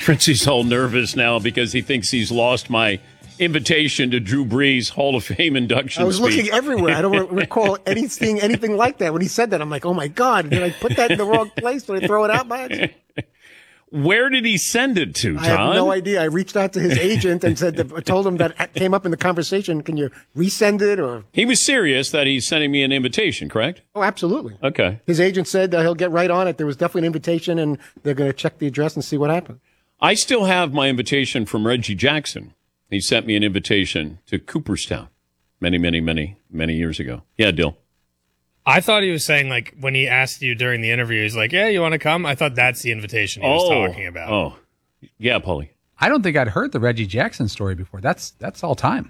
Fritzy's all nervous now because he thinks he's lost my invitation to Drew Brees' Hall of Fame induction I was speech. looking everywhere. I don't recall anything like that. When he said that, I'm like, oh, my God, did I put that in the wrong place? Did I throw it out by accident? Where did he send it to, John? I have no idea. I reached out to his agent and told him that came up in the conversation. Can you resend it? Or he was serious that he's sending me an invitation, correct? Oh, absolutely. Okay. His agent said he'll get right on it. There was definitely an invitation, and they're going to check the address and see what happened. I still have my invitation from Reggie Jackson. He sent me an invitation to Cooperstown many years ago. Yeah, Dill. I thought he was saying, like, when he asked you during the interview, he's like, yeah, you want to come? I thought that's the invitation he was talking about. Oh, yeah, Paulie. I don't think I'd heard the Reggie Jackson story before. That's all time.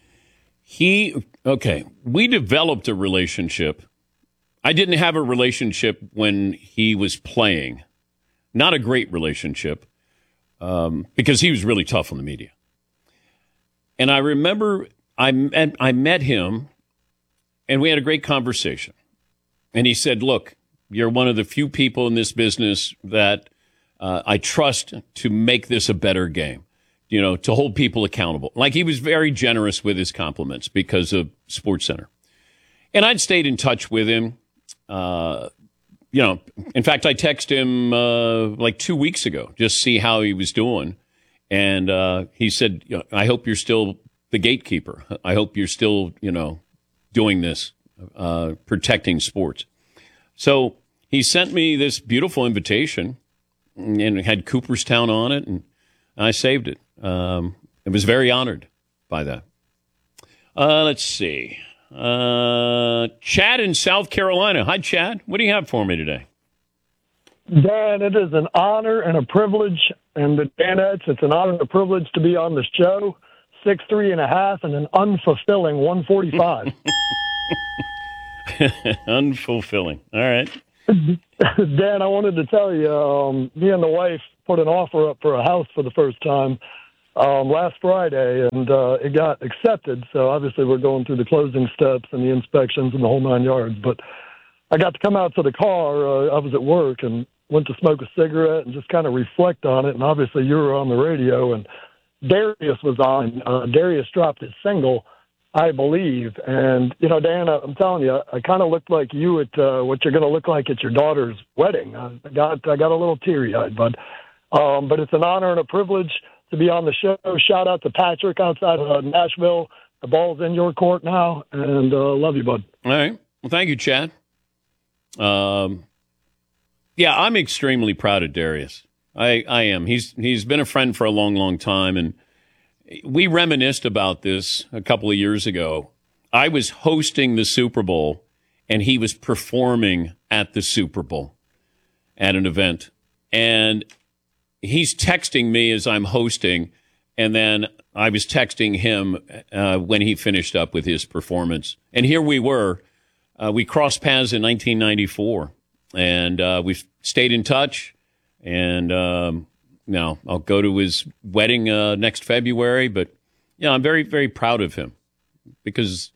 We developed a relationship. I didn't have a relationship when he was playing. Not a great relationship because he was really tough on the media. And I remember I met him, and we had a great conversation. And he said, look, you're one of the few people in this business that I trust to make this a better game, to hold people accountable. Like, he was very generous with his compliments because of SportsCenter. And I'd stayed in touch with him. In fact, I texted him like 2 weeks ago, just see how he was doing. And he said, I hope you're still the gatekeeper. I hope you're still, doing this. Protecting sports. So he sent me this beautiful invitation and it had Cooperstown on it, and I saved it. I was very honored by that. Let's see. Chad in South Carolina. Hi, Chad. What do you have for me today? Dan, it is an honor and a privilege, and the Danettes, it's an honor and a privilege to be on the show. 6'3.5" and an unfulfilling 145. Unfulfilling. All right. Dan, I wanted to tell you, me and the wife put an offer up for a house for the first time last Friday, and it got accepted. So obviously we're going through the closing steps and the inspections and the whole 9 yards. But I got to come out to the car. I was at work and went to smoke a cigarette and just kind of reflect on it. And obviously you were on the radio, and Darius was on. Darius dropped his single, I believe. And, Dan, I'm telling you, I kind of looked like you at what you're going to look like at your daughter's wedding. I got a little teary-eyed, but it's an honor and a privilege to be on the show. Shout out to Patrick outside of Nashville. The ball's in your court now, and love you, bud. All right. Well, thank you, Chad. I'm extremely proud of Darius. I am. He's been a friend for a long, long time, and we reminisced about this a couple of years ago. I was hosting the Super Bowl, and he was performing at the Super Bowl at an event. And he's texting me as I'm hosting, and then I was texting him when he finished up with his performance. And here we were. We crossed paths in 1994, and we've stayed in touch. And now I'll go to his wedding next February. But, I'm very, very proud of him because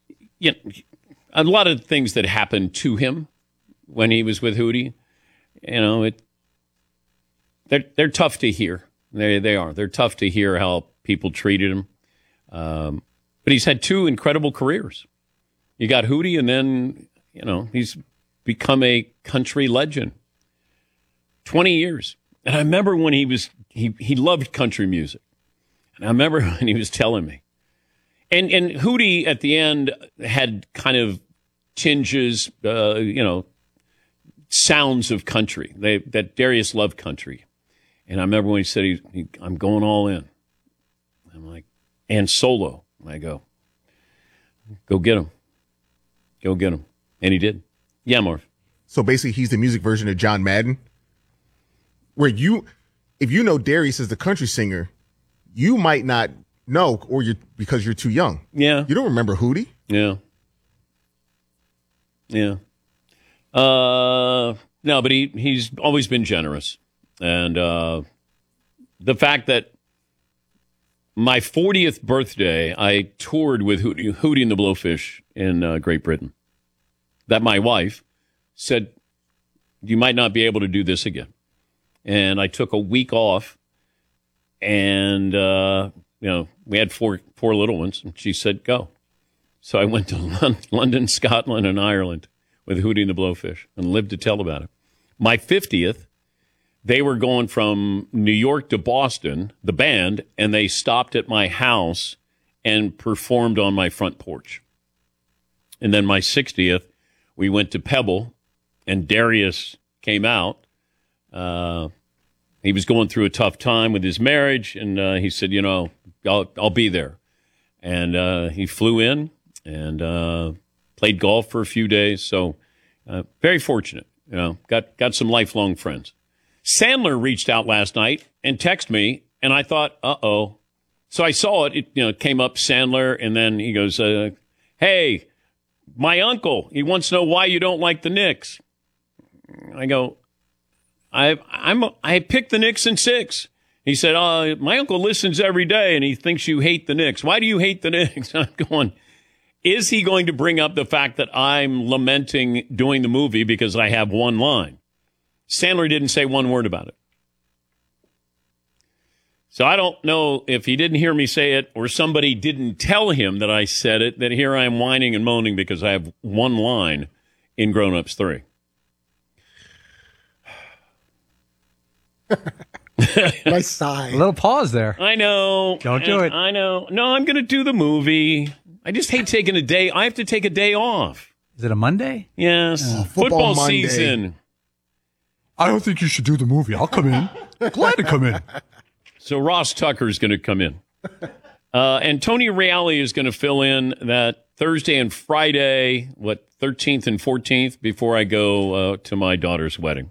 a lot of things that happened to him when he was with Hootie, they're tough to hear. They are. They're tough to hear how people treated him. But he's had two incredible careers. You got Hootie, and then, he's become a country legend. 20 years. And I remember when he loved country music. And I remember when he was telling me. And Hootie at the end had kind of tinges, sounds of country. That Darius loved country. And I remember when he said, I'm going all in. I'm like, and solo. And I go get him. Go get him. And he did. Yeah, Marv. So basically he's the music version of John Madden. Where if you know Darius as the country singer, you might not know, because you're too young. Yeah. You don't remember Hootie? Yeah. Yeah. No, but he's always been generous. And the fact that my 40th birthday, I toured with Hootie and the Blowfish in Great Britain. That my wife said, you might not be able to do this again. And I took a week off And, we had four little ones, and she said, go. So I went to London, Scotland, and Ireland with Hootie and the Blowfish and lived to tell about it. My 50th, they were going from New York to Boston, the band, and they stopped at my house and performed on my front porch. And then my 60th, we went to Pebble, and Darius came out. He was going through a tough time with his marriage, and he said, I'll be there. And he flew in and played golf for a few days. So very fortunate. Got some lifelong friends. Sandler reached out last night and texted me, and I thought, uh-oh. So I saw it. It came up Sandler, and then he goes, hey, my uncle, he wants to know why you don't like the Knicks. I go, I picked the Knicks in 6. He said, my uncle listens every day, and he thinks you hate the Knicks. Why do you hate the Knicks? I'm going, is he going to bring up the fact that I'm lamenting doing the movie because I have one line? Sandler didn't say one word about it. So I don't know if he didn't hear me say it or somebody didn't tell him that I said it, that here I am whining and moaning because I have one line in Grown Ups 3. Nice sigh. A little pause there. I know. Don't do it. I know. No, I'm going to do the movie. I just hate taking a day. I have to take a day off. Is it a Monday? Yes. Football Football Monday. season. I don't think you should do the movie. I'll come in. Glad to come in. So Ross Tucker is going to come in. And Tony Reale is going to fill in that Thursday and Friday, 13th and 14th, before I go to my daughter's wedding.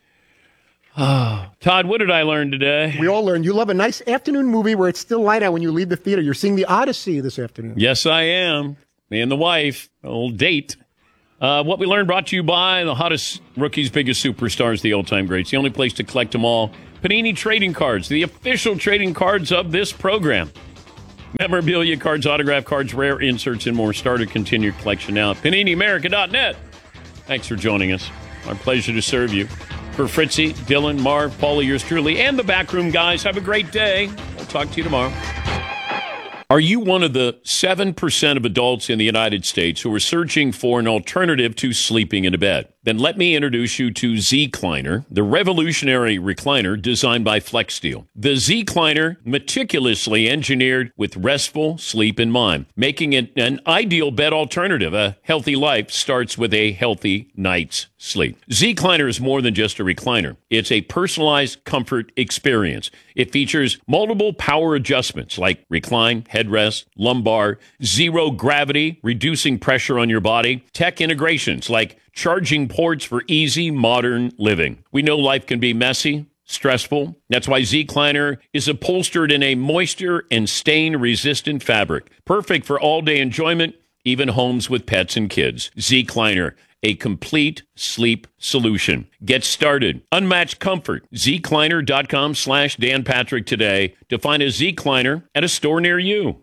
Todd, what did I learn today? We all learned you love a nice afternoon movie where it's still light out when you leave the theater. You're seeing The Odyssey this afternoon. Yes, I am. Me and the wife, old date. What we learned brought to you by the hottest rookies, biggest superstars, the all-time greats. The only place to collect them all. Panini Trading Cards, the official trading cards of this program. Memorabilia cards, autograph cards, rare inserts, and more. Start or continue your collection now at PaniniAmerica.net. Thanks for joining us. Our pleasure to serve you. For Fritzy, Dylan, Marv, Paula, yours truly, and the backroom guys, have a great day. We'll talk to you tomorrow. Are you one of the 7% of adults in the United States who are searching for an alternative to sleeping in a bed? Then let me introduce you to Z-Cliner, the revolutionary recliner designed by FlexSteel. The Z-Cliner, meticulously engineered with restful sleep in mind, making it an ideal bed alternative. A healthy life starts with a healthy night's sleep. Z-Cliner is more than just a recliner. It's a personalized comfort experience. It features multiple power adjustments like recline, headrest, lumbar, zero gravity, reducing pressure on your body, tech integrations like charging ports for easy modern living. We know life can be messy, stressful. That's why Z-Cliner is upholstered in a moisture and stain-resistant fabric. Perfect for all-day enjoyment, even homes with pets and kids. Z-Cliner, a complete sleep solution. Get started. Unmatched comfort. ZCliner.com/Dan Patrick today to find a Z-Cliner at a store near you.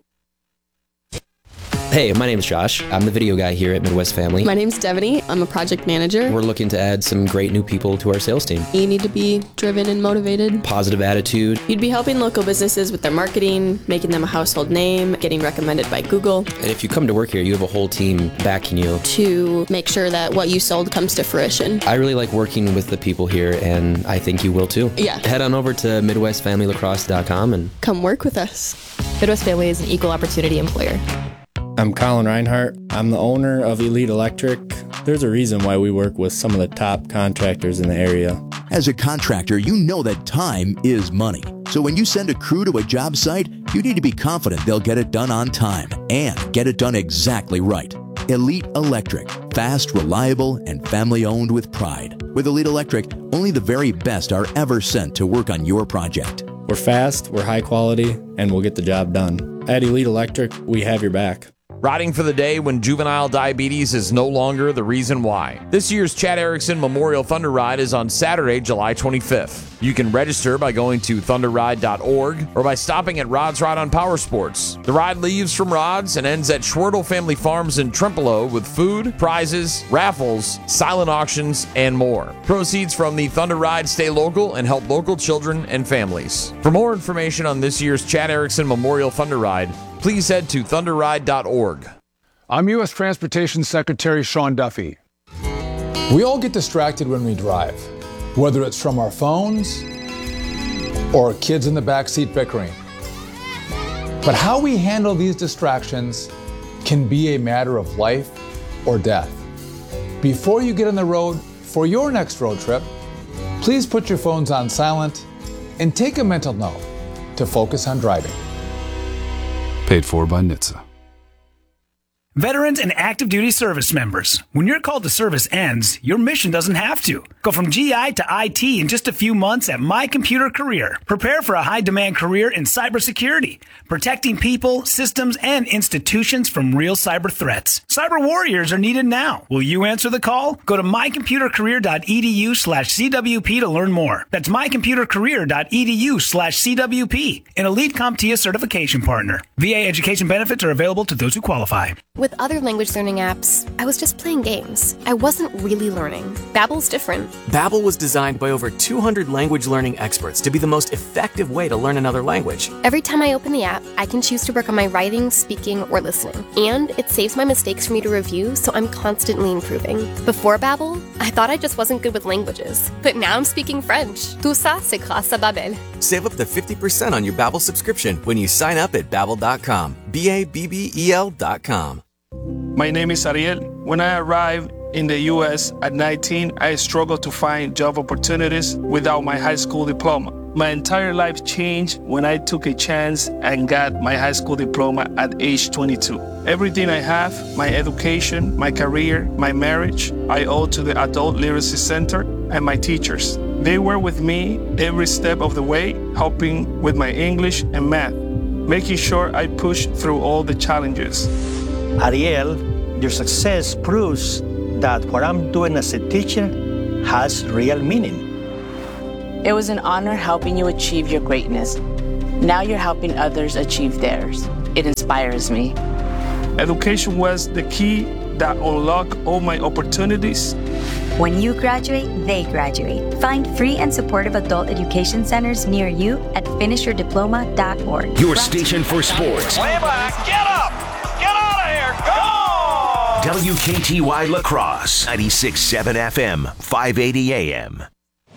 Hey, my name's Josh. I'm the video guy here at Midwest Family. My name's Devaney. I'm a project manager. We're looking to add some great new people to our sales team. You need to be driven and motivated. Positive attitude. You'd be helping local businesses with their marketing, making them a household name, getting recommended by Google. And if you come to work here, you have a whole team backing you To make sure that what you sold comes to fruition. I really like working with the people here, and I think you will too. Yeah. Head on over to MidwestFamilyLacrosse.com and Come work with us. Midwest Family is an equal opportunity employer. I'm Colin Reinhart. I'm the owner of Elite Electric. There's a reason why we work with some of the top contractors in the area. As a contractor, you know that time is money. So when you send a crew to a job site, you need to be confident they'll get it done on time and get it done exactly right. Elite Electric. Fast, reliable, and family-owned with pride. With Elite Electric, only the very best are ever sent to work on your project. We're fast, we're high quality, and we'll get the job done. At Elite Electric, we have your back. riding for the day when juvenile diabetes is no longer the reason why. This year's Chad Erickson Memorial Thunder Ride is on Saturday, July 25th. You can register by going to thunderride.org or by stopping at Rod's Ride on Power Sports. The ride leaves from Rod's and ends at Schwertle Family Farms in Trempealeau with food, prizes, raffles, silent auctions, and more. Proceeds from the Thunder Ride stay local and help local children and families. For more information on this year's Chad Erickson Memorial Thunder Ride, please head to thunderride.org. I'm U.S. Transportation Secretary Sean Duffy. We all get distracted when we drive, whether it's from our phones or kids in the backseat bickering. But how we handle these distractions can be a matter of life or death. Before you get on the road for your next road trip, please put your phones on silent and take a mental note to focus on driving. Paid for by NHTSA. Veterans and active duty service members, when your call to service ends, your mission doesn't have to. Go from GI to IT in just a few months at My Computer Career. Prepare for a high-demand career in cybersecurity, protecting people, systems, and institutions from real cyber threats. Cyber warriors are needed now. Will you answer the call? Go to mycomputercareer.edu/CWP to learn more. That's mycomputercareer.edu/CWP, an Elite CompTIA certification partner. VA education benefits are available to those who qualify. With other language learning apps, I was just playing games. I wasn't really learning. Babbel's different. Babbel was designed by over 200 language learning experts to be the most effective way to learn another language. Every time I open the app, I can choose to work on my writing, speaking, or listening. And it saves my mistakes for me to review, so I'm constantly improving. Before Babbel, I thought I just wasn't good with languages. But now I'm speaking French. Tout ça, c'est grâce à Babbel. Save up to 50% on your Babbel subscription when you sign up at Babbel.com. BABBEL.com. My name is Ariel. When I arrived in the U.S. at 19, I struggled to find job opportunities without my high school diploma. My entire life changed when I took a chance and got my high school diploma at age 22. Everything I have, my education, my career, my marriage, I owe to the Adult Literacy Center and my teachers. They were with me every step of the way, helping with my English and math, making sure I pushed through all the challenges. Ariel, your success proves that what I'm doing as a teacher has real meaning. It was an honor helping you achieve your greatness. Now you're helping others achieve theirs. It inspires me. Education was the key that unlocked all my opportunities. When you graduate, they graduate. Find free and supportive adult education centers near you at finishyourdiploma.org. Your station for sports. Way back, get up! Get out of here! Go! WKTY La Crosse, 96.7 FM, 580 AM.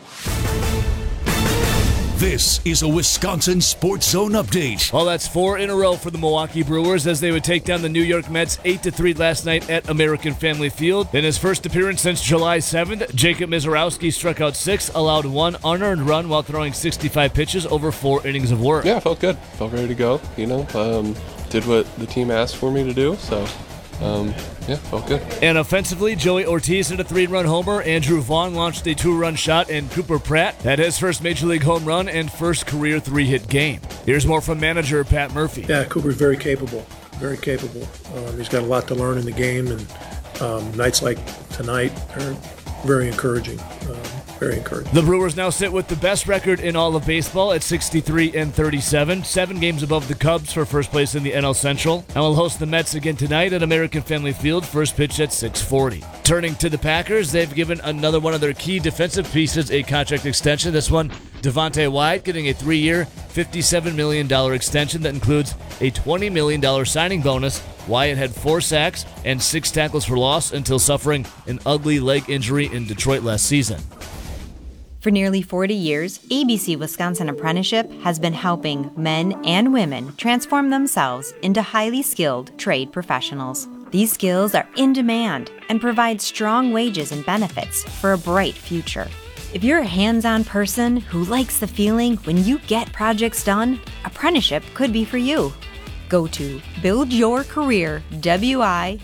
This is a Wisconsin Sports Zone update. Well, that's 4 in a row for the Milwaukee Brewers as they would take down the New York Mets 8-3 last night at American Family Field. In his first appearance since July 7th, Jacob Misiorowski struck out 6, allowed 1 unearned run while throwing 65 pitches over 4 innings of work. Yeah, felt good. Felt ready to go. Did what the team asked for me to do, so felt good. And offensively, Joey Ortiz hit a 3-run homer, Andrew Vaughn launched a 2-run shot, and Cooper Pratt had his first Major League home run and first career 3-hit game. Here's more from manager Pat Murphy. Yeah, Cooper's very capable, very capable. He's got a lot to learn in the game, and nights like tonight are very encouraging. Very encouraging. The Brewers now sit with the best record in all of baseball at 63-37, 7 games above the Cubs for first place in the NL Central, and will host the Mets again tonight at American Family Field, first pitch at 6:40. Turning to the Packers, they've given another one of their key defensive pieces a contract extension. This one, Devontae Wyatt, getting a 3-year, $57 million extension that includes a $20 million signing bonus. Wyatt had 4 sacks and 6 tackles for loss until suffering an ugly leg injury in Detroit last season. For nearly 40 years, ABC Wisconsin Apprenticeship has been helping men and women transform themselves into highly skilled trade professionals. These skills are in demand and provide strong wages and benefits for a bright future. If you're a hands-on person who likes the feeling when you get projects done, apprenticeship could be for you. Go to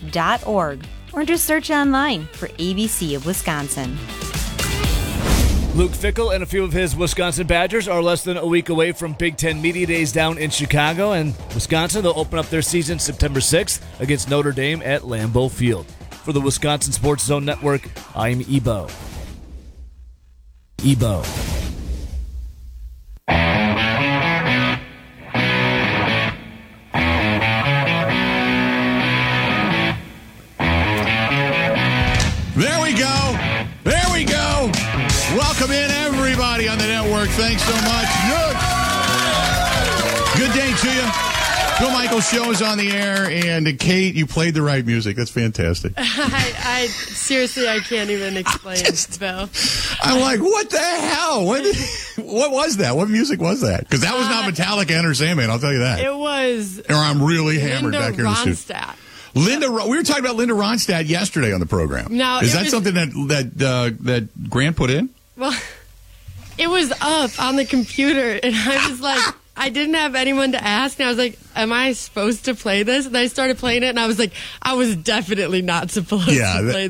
buildyourcareerwi.org or just search online for ABC of Wisconsin. Luke Fickell and a few of his Wisconsin Badgers are less than a week away from Big Ten Media Days down in Chicago, and Wisconsin, they'll open up their season September 6th against Notre Dame at Lambeau Field. For the Wisconsin Sports Zone Network, I'm Ebo. There we go. There we go. Welcome in, everybody on the network. Thanks so much. Good day to you. Bill Michaels show is on the air, and Kate, you played the right music. That's fantastic. I seriously, I can't even explain, Bill. I'm like, what the hell? What was that? What music was that? Because that was not Metallica, Enter Sandman, I'll tell you that. It was. Or I'm really hammered Linda back here in the studio. We were talking about Linda Ronstadt yesterday on the program. Now, is that something that Grant put in? Well, it was up on the computer, and I was like, I didn't have anyone to ask, and I was like, am I supposed to play this? And I started playing it, and I was like, I was definitely not supposed to play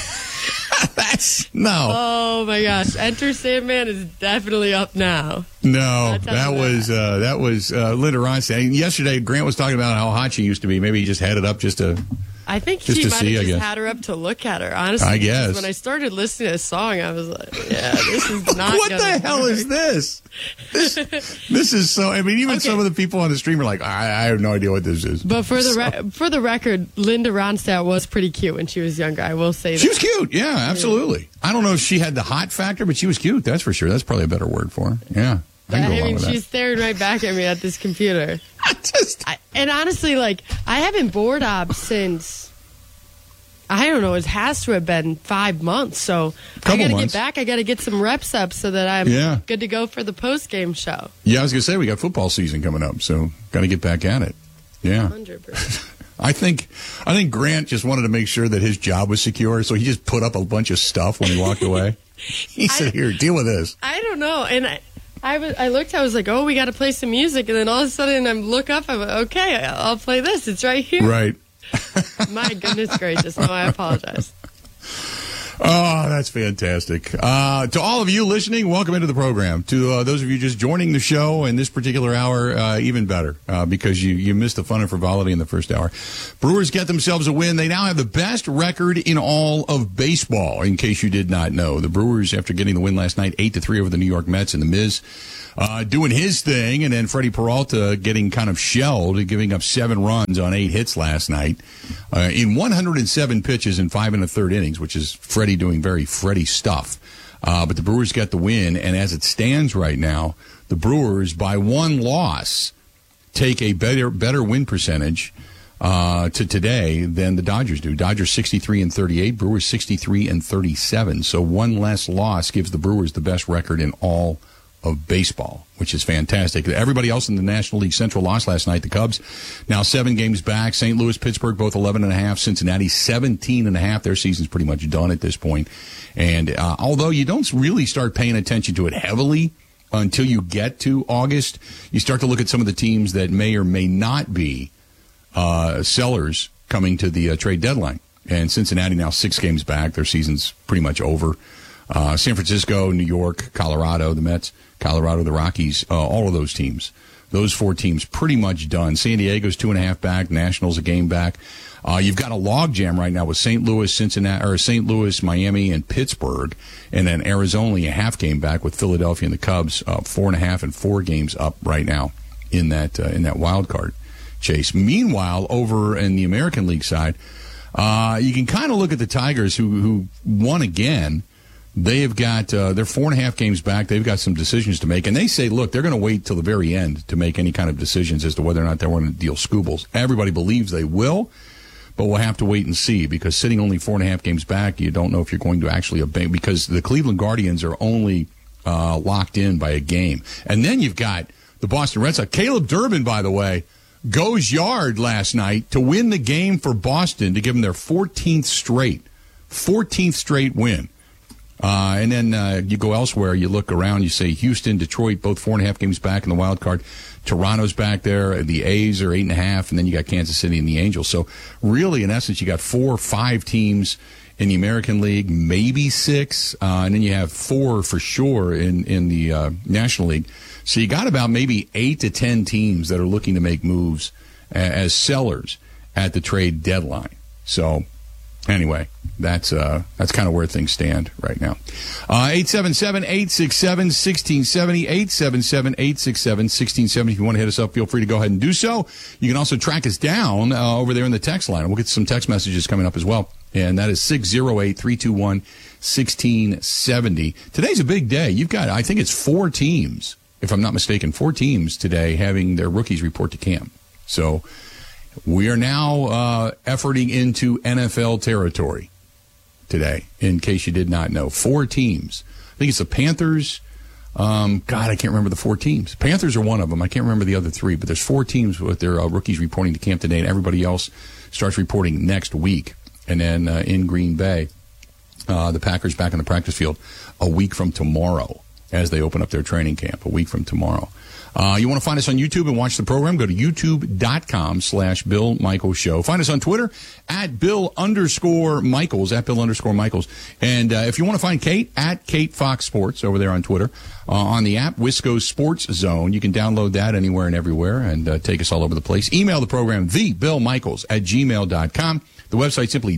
this. No. Oh, my gosh. Enter Sandman is definitely up now. No, that was Linda Ronstadt. Yesterday, Grant was talking about how hot she used to be. Maybe he just had it up just to... I think she might have just had her up to look at her, honestly. I guess. When I started listening to the song, I was like, yeah, this is not what the hell is this? This is so... I mean, even some of the people on the stream are like, I have no idea what this is. But for the record, Linda Ronstadt was pretty cute when she was younger. I will say that. She was cute. Yeah, absolutely. I don't know if she had the hot factor, but she was cute. That's for sure. That's probably a better word for her. Yeah. She's staring right back at me at this computer. And honestly, like, I haven't board op since, I don't know, it has to have been 5 months. So I got to get back. I got to get some reps up so that I'm good to go for the post-game show. Yeah, I was going to say, we got football season coming up, so got to get back at it. Yeah. 100%. I think Grant just wanted to make sure that his job was secure, so he just put up a bunch of stuff when he walked away. He said, here, deal with this. I don't know. And I looked, I was like, oh, we got to play some music. And then all of a sudden I look up, I'm like, okay, I'll play this. It's right here. Right. My goodness gracious. No, I apologize. Oh, that's fantastic. To all of you listening, welcome into the program. To those of you just joining the show in this particular hour, even better, because you missed the fun and frivolity in the first hour. Brewers get themselves a win. They now have the best record in all of baseball, in case you did not know. The Brewers, after getting the win last night, 8-3 over the New York Mets, and the Miz doing his thing, and then Freddie Peralta getting kind of shelled, giving up 7 runs on 8 hits last night in 107 pitches in 5 1/3 innings, which is Freddie doing very Freddie stuff. But the Brewers get the win, and as it stands right now, the Brewers, by 1 loss, take a better win percentage to today than the Dodgers do. Dodgers 63-38, Brewers 63-37. So 1 less loss gives the Brewers the best record in all of baseball, which is fantastic. Everybody else in the National League Central lost last night. The Cubs now 7 games back. St. Louis, Pittsburgh, both 11.5. Cincinnati, 17.5. Their season's pretty much done at this point. And although you don't really start paying attention to it heavily until you get to August, you start to look at some of the teams that may or may not be sellers coming to the trade deadline. And Cincinnati now 6 games back. Their season's pretty much over. San Francisco, New York, Colorado, the Mets, Colorado, the Rockies, all of those teams. Those 4 teams pretty much done. San Diego's 2.5 back. Nationals a game back. You've got a logjam right now with St. Louis, St. Louis, Miami, and Pittsburgh, and then Arizona only a half game back with Philadelphia and the Cubs 4.5 and 4 games up right now in that wild card chase. Meanwhile, over in the American League side, you can kind of look at the Tigers who won again. They've got they're 4.5 games back. They've got some decisions to make, and they say, look, they're going to wait till the very end to make any kind of decisions as to whether or not they want to deal Skubals. Everybody believes they will, but we'll have to wait and see, because sitting only 4.5 games back, you don't know if you're going to actually obey, because the Cleveland Guardians are only locked in by a game. And then you've got the Boston Red Sox. Caleb Durbin, by the way, goes yard last night to win the game for Boston to give them their 14th straight win. And then you go elsewhere, you look around, you say Houston, Detroit, both 4.5 games back in the wild card. Toronto's back there. The A's are 8.5, and then you got Kansas City and the Angels. So really, in essence, you got 4 or 5 teams In the American League, maybe 6, and then you have 4 for sure in the National League. So you got about maybe 8 to 10 teams that are looking to make moves as sellers at the trade deadline. So anyway, that's kind of where things stand right now. 877-867-1670, 877-867-1670. If you want to hit us up, feel free to go ahead and do so. You can also track us down over there in the text line. We'll get some text messages coming up as well. And that is 608-321-1670. Today's a big day. You've got, I think it's 4 teams, if I'm not mistaken, 4 teams today having their rookies report to camp. So we are now efforting into NFL territory today, in case you did not know. 4 teams. I think it's the Panthers. I can't remember the 4 teams. Panthers are one of them. I can't remember the other 3, but there's 4 teams with their rookies reporting to camp today, and everybody else starts reporting next week. And then in Green Bay, the Packers back on the practice field a week from tomorrow as they open up their training camp, a week from tomorrow. You want to find us on YouTube and watch the program? Go to youtube.com/Bill Michaels Show. Find us on Twitter at Bill_Michaels, at Bill_Michaels. And if you want to find Kate, at Kate Fox Sports over there on Twitter. On the app, Wisco Sports Zone. You can download that anywhere and everywhere and take us all over the place. Email the program, thebillmichaels@gmail.com. The website simply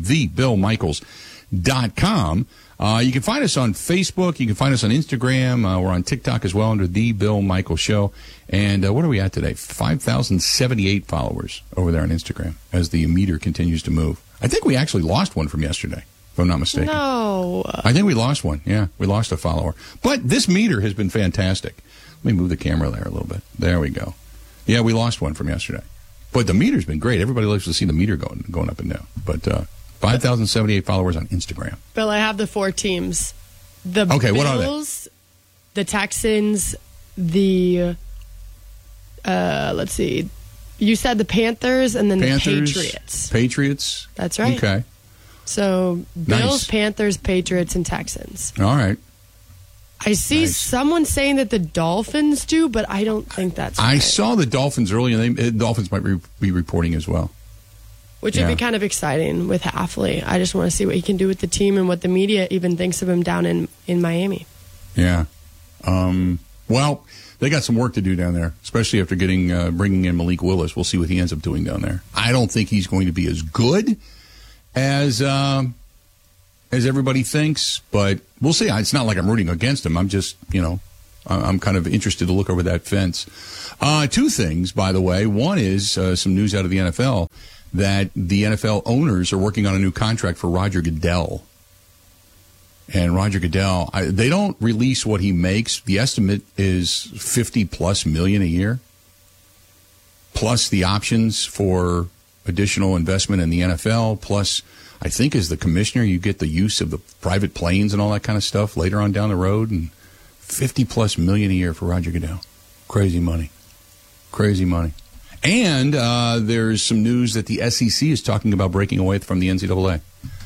thebillmichaels.com. You can find us on Facebook. You can find us on Instagram. We're on TikTok as well under The Bill Michaels Show. And what are we at today? 5,078 followers over there on Instagram as the meter continues to move. I think we actually lost one from yesterday, if I'm not mistaken. No. I think we lost one. Yeah, we lost a follower. But this meter has been fantastic. Let me move the camera there a little bit. There we go. Yeah, we lost one from yesterday. But the meter's been great. Everybody likes to see the meter going up and down. But 5,078 followers on Instagram. Bill, I have the 4 teams. The Okay, Bills, what are they? The Texans, the let's see. You said the Panthers and then the Patriots. Patriots. That's right. Okay. So Bills, Nice. Panthers, Patriots, and Texans. All right. I see someone saying that the Dolphins do, but I don't think that's I right. saw the Dolphins earlier. The Dolphins might be reporting as well. Which would be kind of exciting with Hafley. I just want to see what he can do with the team and what the media even thinks of him down in Miami. Yeah. Well, they got some work to do down there, especially after bringing in Malik Willis. We'll see what he ends up doing down there. I don't think he's going to be as good as everybody thinks, but we'll see. It's not like I'm rooting against him. I'm just, I'm kind of interested to look over that fence. 2 things, by the way. One is some news out of the NFL that the NFL owners are working on a new contract for Roger Goodell. And Roger Goodell, they don't release what he makes. The estimate is $50+ million a year, plus the options for additional investment in the NFL, plus I think as the commissioner, you get the use of the private planes and all that kind of stuff later on down the road. And $50+ million a year for Roger Goodell. Crazy money. Crazy money. And there's some news that the SEC is talking about breaking away from the NCAA.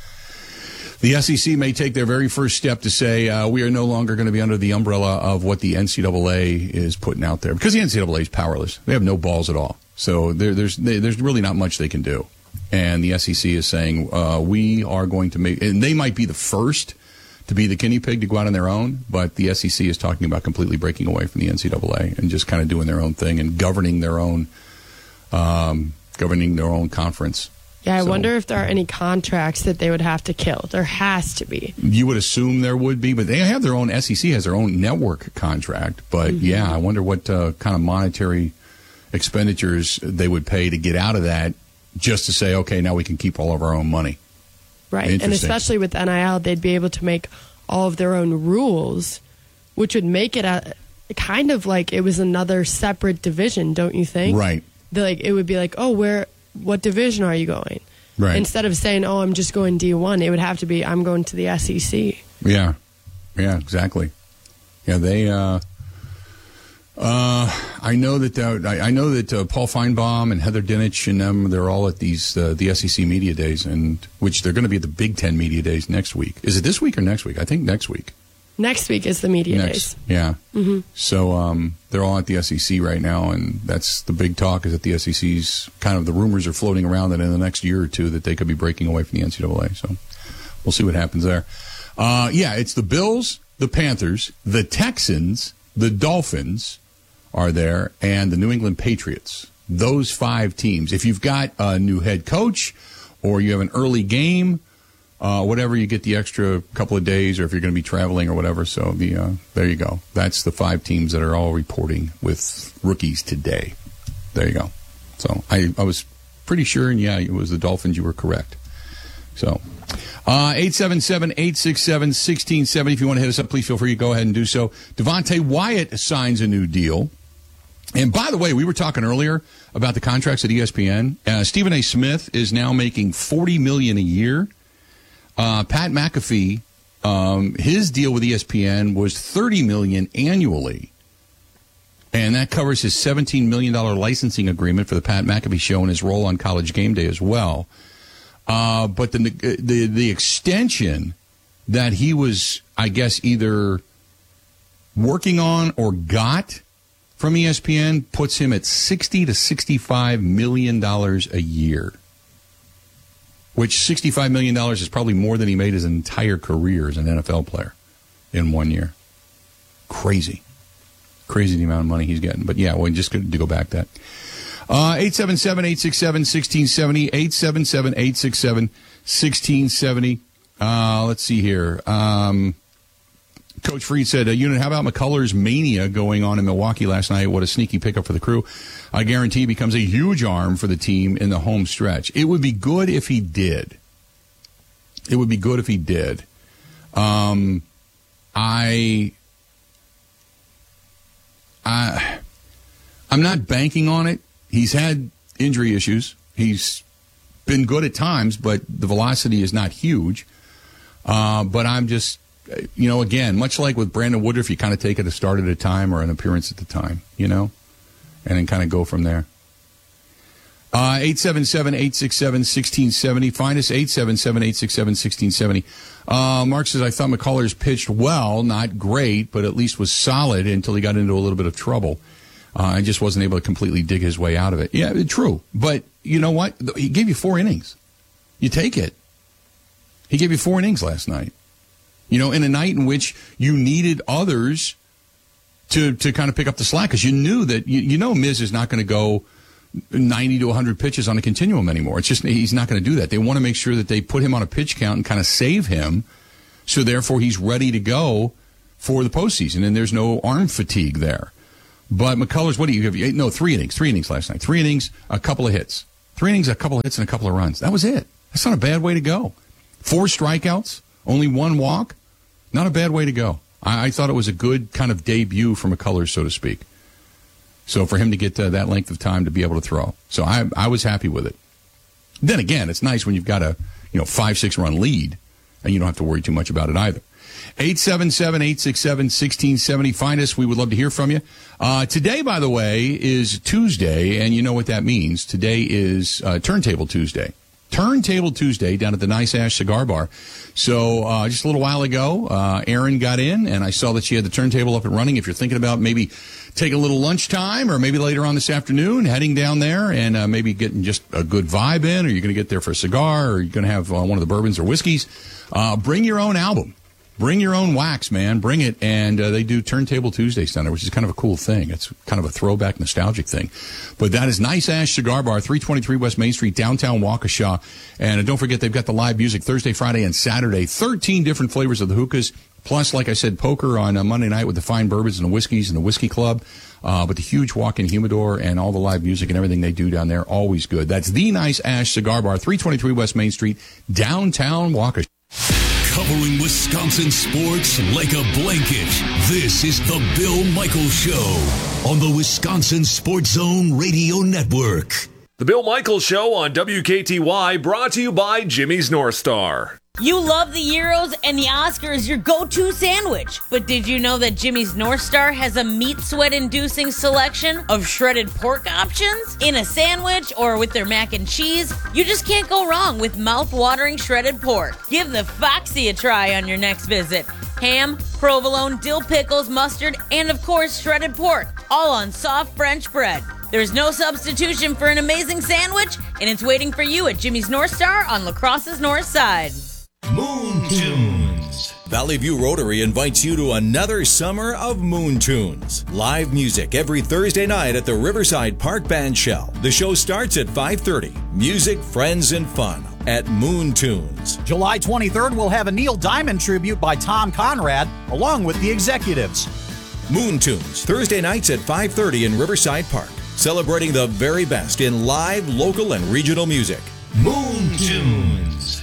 The SEC may take their very first step to say we are no longer going to be under the umbrella of what the NCAA is putting out there, because the NCAA is powerless. They have no balls at all. So there's really not much they can do. And the SEC is saying we are going to make, and they might be the first to be the guinea pig to go out on their own, but the SEC is talking about completely breaking away from the NCAA and just kind of doing their own thing and governing their own conference. Yeah, I wonder if there are any contracts that they would have to kill. There has to be. You would assume there would be, but they have their own, SEC has their own network contract. But yeah, I wonder what kind of monetary expenditures they would pay to get out of that, just to say, okay, now we can keep all of our own money. Right, and especially with NIL, they'd be able to make all of their own rules, which would make it kind of like it was another separate division, don't you think? Right. It would be like, oh, what division are you going? Right. Instead of saying, oh, I'm just going D1, it would have to be, I'm going to the SEC. Yeah, exactly. Yeah, they. I know that Paul Feinbaum and Heather Dinich and them, they're all at the SEC Media Days, and which they're going to be at the Big Ten Media Days next week. Is it this week or next week? I think next week. Next week is the Media Days. Yeah. Mm-hmm. So they're all at the SEC right now, and that's the big talk, is that the SEC's kind of, the rumors are floating around that in the next year or two that they could be breaking away from the NCAA. So we'll see what happens there. It's the Bills, the Panthers, the Texans, the Dolphins are there, and the New England Patriots. Those 5 teams. If you've got a new head coach or you have an early game, whatever, you get the extra couple of days, or if you're going to be traveling or whatever. So there you go. That's the 5 teams that are all reporting with rookies today. There you go. So I was pretty sure, and yeah, it was the Dolphins. You were correct. So 877-867-1670. If you want to hit us up, please feel free to go ahead and do so. Devontae Wyatt signs a new deal. And by the way, we were talking earlier about the contracts at ESPN. Stephen A. Smith is now making $40 million a year. Pat McAfee, his deal with ESPN was $30 million annually, and that covers his $17 million licensing agreement for the Pat McAfee Show and his role on College Game Day as well. But the extension that he was, I guess, either working on or got from ESPN puts him at $60 to $65 million a year, which $65 million is probably more than he made his entire career as an NFL player in 1 year. Crazy the amount of money he's getting. But yeah, well, just to go back to that. 877-867-1670, 877-867-1670. Let's see here. Coach Freed said, Unit, how about McCullers mania going on in Milwaukee last night? What a sneaky pickup for the Crew. I guarantee he becomes a huge arm for the team in the home stretch. It would be good if he did. I'm not banking on it. He's had injury issues. He's been good at times, but the velocity is not huge. But I'm just, again, much like with Brandon Woodruff, you kind of take it a start at a time or an appearance at a time, and then kind of go from there. 877-867-1670. Find us, 877-867-1670. Mark says, I thought McCullers pitched well, not great, but at least was solid until he got into a little bit of trouble. I just wasn't able to completely dig his way out of it. Yeah, true. But you know what? He gave you 4 innings. You take it. He gave you 4 innings last night. In a night in which you needed others to kind of pick up the slack, because you knew that, Miz is not going to go 90 to 100 pitches on a continuum anymore. It's just, he's not going to do that. They want to make sure that they put him on a pitch count and kind of save him, so therefore he's ready to go for the postseason, and there's no arm fatigue there. But McCullers, what do you give? No, 3 innings. 3 innings last night. 3 innings, a couple of hits. 3 innings, a couple of hits, and a couple of runs. That was it. That's not a bad way to go. 4 strikeouts, only 1 walk. Not a bad way to go. I thought it was a good kind of debut for McCullers, so to speak. So for him to get that length of time to be able to throw. So I was happy with it. Then again, it's nice when you've got a 5-6 run lead, and you don't have to worry too much about it either. 877-867-1670. Find us. We would love to hear from you. Today, by the way, is Tuesday, and you know what that means. Today is Turntable Tuesday. Turntable Tuesday down at the Nice Ash Cigar Bar. So just a little while ago, Erin got in, and I saw that she had the turntable up and running. If you're thinking about maybe taking a little lunchtime or maybe later on this afternoon, heading down there and maybe getting just a good vibe in, or you're going to get there for a cigar, or you're going to have one of the bourbons or whiskeys, bring your own album. Bring your own wax, man. Bring it. And they do Turntable Tuesday Center, which is kind of a cool thing. It's kind of a throwback, nostalgic thing. But that is Nice Ash Cigar Bar, 323 West Main Street, downtown Waukesha. And don't forget, they've got the live music Thursday, Friday, and Saturday. 13 different flavors of the hookahs. Plus, like I said, poker on Monday night with the fine bourbons and the whiskeys and the whiskey club. But the huge walk-in humidor and all the live music and everything they do down there, always good. That's the Nice Ash Cigar Bar, 323 West Main Street, downtown Waukesha. Covering Wisconsin sports like a blanket, this is the Bill Michaels Show on the Wisconsin Sports Zone Radio Network. The Bill Michaels Show on WKTY, brought to you by Jimmy's North Star. You love the Euros and the Oscars, your go-to sandwich. But did you know that Jimmy's North Star has a meat sweat-inducing selection of shredded pork options? In a sandwich or with their mac and cheese, you just can't go wrong with mouth-watering shredded pork. Give the Foxy a try on your next visit. Ham, provolone, dill pickles, mustard, and of course shredded pork, all on soft French bread. There's no substitution for an amazing sandwich, and it's waiting for you at Jimmy's North Star on La Crosse's North Side. Moon Tunes. Valley View Rotary invites you to another summer of Moon Tunes. Live music every Thursday night at the Riverside Park Band Shell. The show starts at 5:30. Music, friends, and fun at Moon Tunes. July 23rd, we'll have a Neil Diamond tribute by Tom Conrad, along with the Executives. Moon Tunes, Thursday nights at 5:30 in Riverside Park. Celebrating the very best in live, local, and regional music. Moon Tunes.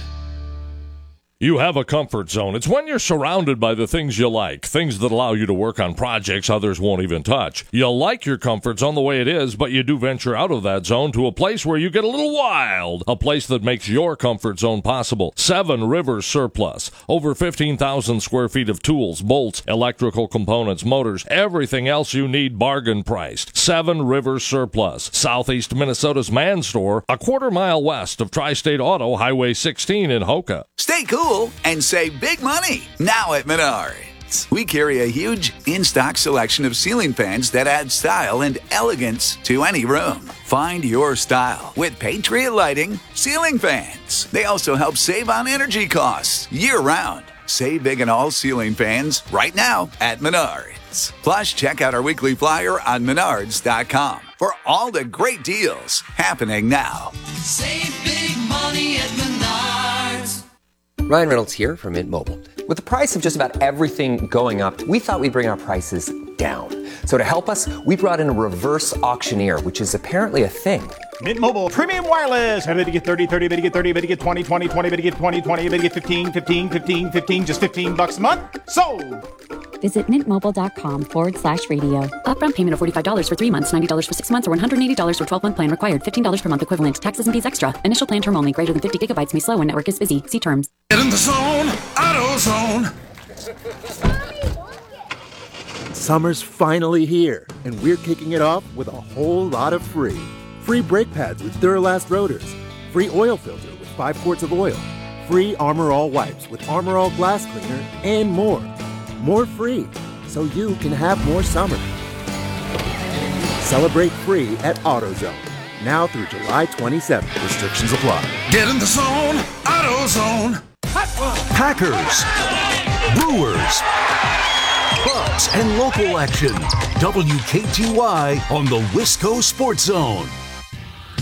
You have a comfort zone. It's when you're surrounded by the things you like, things that allow you to work on projects others won't even touch. You like your comfort zone the way it is, but you do venture out of that zone to a place where you get a little wild, a place that makes your comfort zone possible. 7 Rivers Surplus. Over 15,000 square feet of tools, bolts, electrical components, motors, everything else you need bargain priced. 7 Rivers Surplus. Southeast Minnesota's Man Store, a quarter-mile west of Tri-State Auto, Highway 16 in Hoka. Stay cool and save big money now at Menards. We carry a huge in-stock selection of ceiling fans that add style and elegance to any room. Find your style with Patriot Lighting ceiling fans. They also help save on energy costs year-round. Save big on all ceiling fans right now at Menards. Plus, check out our weekly flyer on Menards.com for all the great deals happening now. Save big money at Menards. Ryan Reynolds here from Mint Mobile. With the price of just about everything going up, we thought we'd bring our prices down. So to help us, we brought in a reverse auctioneer, which is apparently a thing. Mint Mobile Premium Wireless. How to get 30, 30, bit to get 30, bit to get 20, 20, 20, bit to get 20, 20, bit to get 15, 15, 15, 15, just $15 a month? Sold! Visit mintmobile.com/radio. Upfront payment of $45 for 3 months, $90 for 6 months, or $180 for 12-month plan required. $15 per month equivalent. Taxes and fees extra. Initial plan term only. Greater than 50 gigabytes may slow when network is busy. See terms. Get in the zone, AutoZone. Summer's finally here, and we're kicking it off with a whole lot of free. Free brake pads with Duralast rotors. Free oil filter with 5 quarts of oil. Free Armor All wipes with Armor All glass cleaner, and more. More free, so you can have more summer. Celebrate free at AutoZone. Now through July 27th. Restrictions apply. Get in the zone, AutoZone. Packers, Brewers, Bucks, and local action. WKTY on the Wisco Sports Zone.